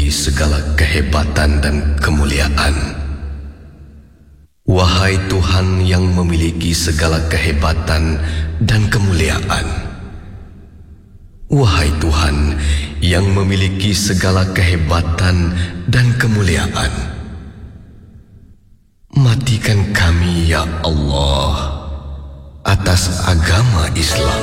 segala kehebatan dan kemuliaan. Wahai Tuhan yang memiliki segala kehebatan dan kemuliaan. Wahai Tuhan yang memiliki segala kehebatan dan kemuliaan. Matikan kami ya Allah atas agama Islam.